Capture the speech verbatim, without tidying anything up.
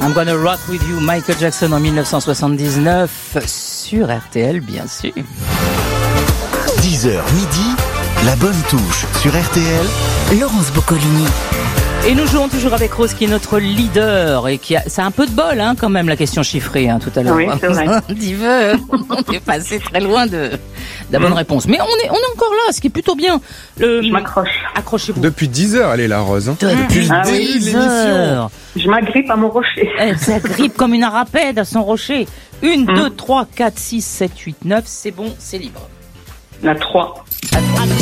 I'm Gonna Rock With You, Michael Jackson en dix-neuf cent soixante-dix-neuf, sur R T L bien sûr. dix heures midi, la bonne touche sur R T L. Laurence Boccolini. Et nous jouons toujours avec Rose qui est notre leader et qui a, c'est un peu de bol hein, quand même la question chiffrée hein, tout à l'heure. Oui, c'est vrai. Dieu, on est passé très loin de, de la bonne réponse. Mais on est, on est encore là, ce qui est plutôt bien. Le, Je m'accroche. Accrochez-vous. Depuis dix heures, elle est là, Rose. Hein. Depuis Ah dix oui. heures. Je m'agrippe à mon rocher. Elle s'agrippe comme une arapède à son rocher. Une, deux, trois, quatre, six, sept, huit, neuf, c'est bon, c'est libre. La trois.